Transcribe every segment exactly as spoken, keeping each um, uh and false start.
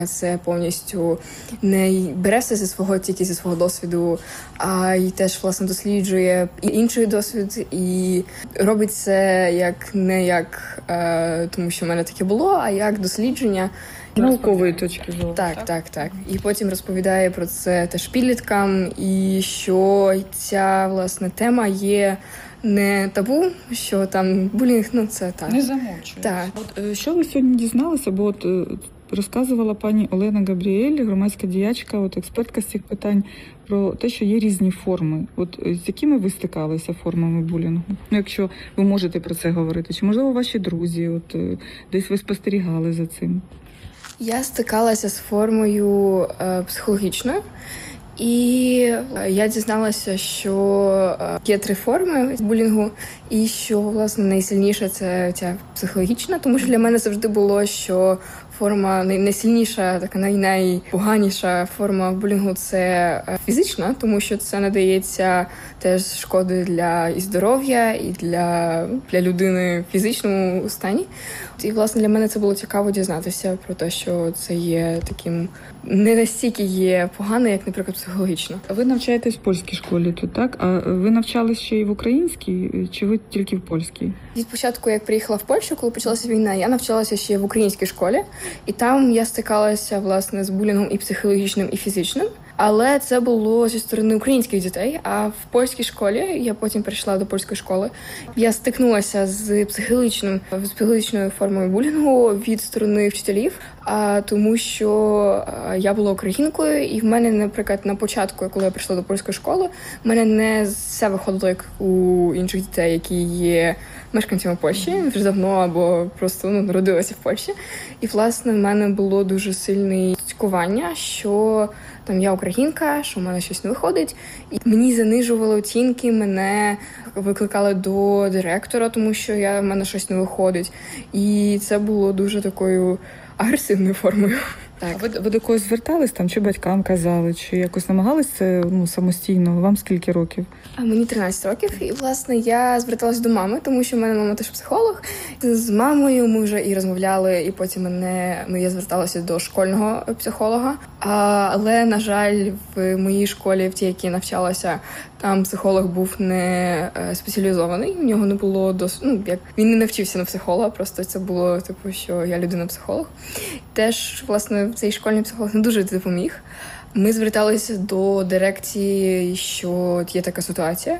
Це повністю не бере все зі свого, тільки зі свого досвіду, а й теж, власне, досліджує і інший досвід, і робить це як не як е, тому, що в мене таке було, а як дослідження. Наукової точки зору. Так, так, так, так. І потім розповідає про це теж підліткам, і що ця, власне, тема є не табу, що там булінг, ну це так. Не замовчує. Так. От що ви сьогодні дізналися, бо от розказувала пані Олена Габріель, громадська діячка, от експертка з цих питань, про те, що є різні форми. От з якими ви стикалися формами булінгу? Ну, якщо ви можете про це говорити, чи можливо ваші друзі, от десь ви спостерігали за цим? Я стикалася з формою е, психологічною, і я дізналася, що є три форми булінгу, і що, власне, найсильніша – це ця психологічна, тому що для мене завжди було, що форма найсильніша, така найпоганіша форма булінгу – це фізична, тому що це надається теж шкоди для і здоров'я, і для, для людини в фізичному стані. І, власне, для мене це було цікаво дізнатися про те, що це є таким, не настільки є погано, як, наприклад, психологічно. Ви навчаєтесь в польській школі тут, так? А ви навчались ще й в українській, чи ви тільки в польській? Від початку, як приїхала в Польщу, коли почалася війна, я навчалася ще в українській школі. І там я стикалася, власне, з булінгом і психологічним, і фізичним. Але це було зі сторони українських дітей, а в польській школі, я потім прийшла до польської школи, я стикнулася з психологічним, з психологічною формою булінгу від сторони вчителів, а, тому що я була українкою, і в мене, наприклад, на початку, коли я прийшла до польської школи, в мене не все виходило, як у інших дітей, які є мешканцями Польщі вже давно або просто ну, народилися в Польщі. І, власне, в мене було дуже сильне цькування, що там я українка, що в мене щось не виходить. І мені занижували оцінки, мене викликали до директора, тому що я, в мене щось не виходить. І це було дуже такою агресивною формою. Так. А ви, ви до когось звертались там, чи батькам казали, чи якось намагались це ну, самостійно? Вам скільки років? А мені тринадцять років, і, власне, я зверталася до мами, тому що в мене мама теж психолог. З мамою ми вже і розмовляли, і потім мене, ну, я зверталася до школьного психолога. А, але, на жаль, в моїй школі, в тій, якій я навчалася, там психолог був не спеціалізований, у нього не було досвіду, ну, як він не навчився на психолога, просто це було, типу, що я людина-психолог. Теж, власне, цей школьний психолог не дуже допоміг. Ми зверталися до дирекції, що є така ситуація.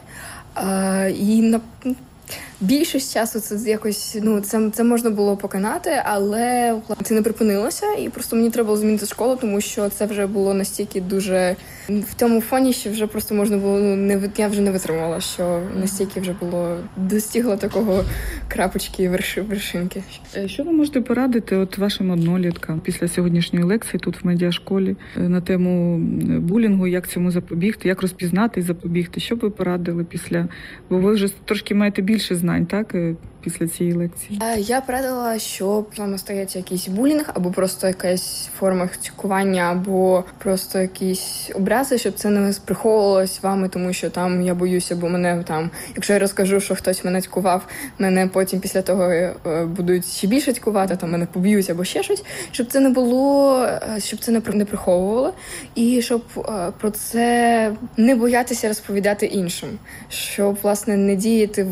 А, і на більшість часу це якось, ну, це, це можна було покинати, але це не припинилося, і просто мені треба було змінити школу, тому що це вже було настільки дуже в тому фоні, що вже просто можна було, ну, не я вже не витримала, що настільки вже було достигло такого крапочки верши, вершинки. Що ви можете порадити от вашим одноліткам після сьогоднішньої лекції тут в медіашколі на тему булінгу, як цьому запобігти, як розпізнати і запобігти? Що б ви порадили після, бо ви вже трошки маєте більше знань, так, після цієї лекції? Я порадила, що з вами стається якийсь булінг, або просто якась форма цькування, або просто якісь образи, щоб це не приховувалось вами, тому що там я боюся, бо мене там, якщо я розкажу, що хтось мене цькував, мене потім після того будуть ще більше цькувати, там мене поб'ють або ще щось, щоб це не було, щоб це не приховувало, і щоб про це не боятися розповідати іншим, щоб, власне, не діяти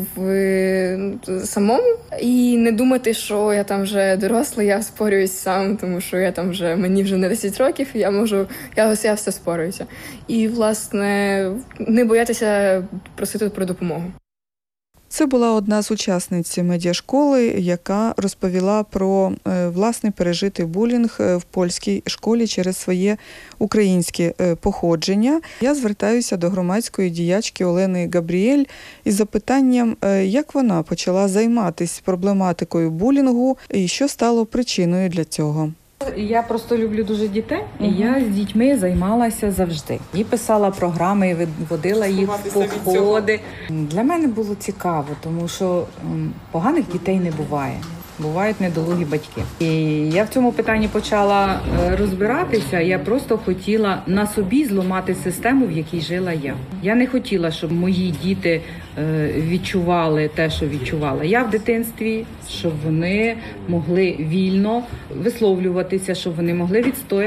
в самому і не думати, що я там вже дорослий, я спорююсь сам, тому що я там вже, мені вже не десять років, і я можу, я, я все спорююся. І, власне, не боятися просити про допомогу. Це була одна з учасниць медіашколи, яка розповіла про власний пережитий булінг в польській школі через своє українське походження. Я звертаюся до громадської діячки Олени Габріель із запитанням, як вона почала займатися проблематикою булінгу і що стало причиною для цього. Я просто люблю дуже дітей, і uh-huh. я з дітьми займалася завжди. І писала програми, і водила їх в походи. Для мене було цікаво, тому що поганих дітей не буває. Бувають недолугі батьки. І я в цьому питанні почала розбиратися. Я просто хотіла на собі зламати систему, в якій жила я. Я не хотіла, щоб мої діти відчували те, що відчувала я в дитинстві, щоб вони могли вільно висловлюватися, щоб вони могли відстояти